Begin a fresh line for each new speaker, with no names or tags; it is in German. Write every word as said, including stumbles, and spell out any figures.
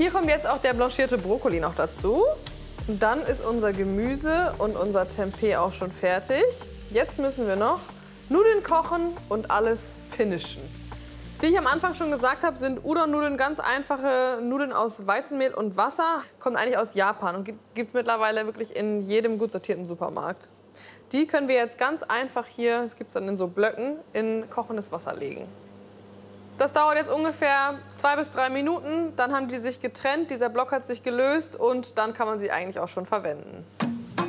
Hier kommt jetzt auch der blanchierte Brokkoli noch dazu. Und dann ist unser Gemüse und unser Tempeh auch schon fertig. Jetzt müssen wir noch Nudeln kochen und alles finishen. Wie ich am Anfang schon gesagt habe, sind Udon-Nudeln ganz einfache Nudeln aus Weizenmehl und Wasser. Kommt eigentlich aus Japan und gibt es mittlerweile wirklich in jedem gut sortierten Supermarkt. Die können wir jetzt ganz einfach hier, das gibt es dann in so Blöcken, in kochendes Wasser legen. Das dauert jetzt ungefähr zwei bis drei Minuten. Dann haben die sich getrennt, dieser Block hat sich gelöst und dann kann man sie eigentlich auch schon verwenden.